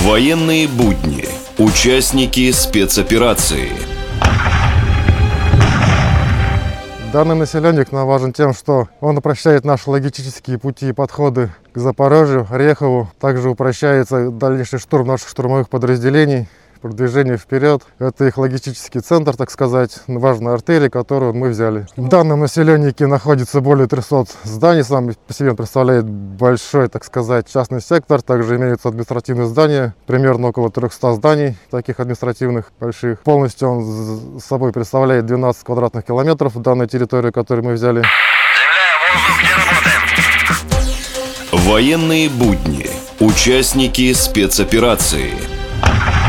Военные будни. Участники спецоперации. Данный населенник нам важен тем, что он упрощает наши логистические пути и подходы к Запорожью, Орехову. Также упрощается дальнейший штурм наших штурмовых подразделений, продвижение вперед. Это их логистический центр, так сказать, важная артерия, которую мы взяли. В данном населеннике находится более 300 зданий. Сам по себе он представляет большой, так сказать, частный сектор. Также имеются административные здания, примерно около 300 зданий, таких административных больших. Полностью он с собой представляет 12 квадратных километров в данной территории, которую мы взяли. Военные будни. Участники спецоперации.